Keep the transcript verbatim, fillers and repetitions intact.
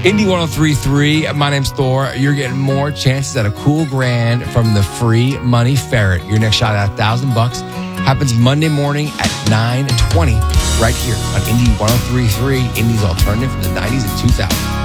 Indy one oh three point three, my name's Thor. You're getting more chances at a cool grand from the free money ferret. Your next shot at a thousand bucks happens Monday morning at nine twenty right here on Indy one oh three point three, Indy's alternative from the nineties and two thousands.